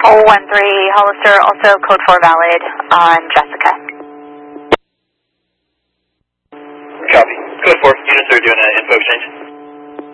Hollister, also code 4 valid on Jessica. Copy. Code 4, units are doing an info exchange.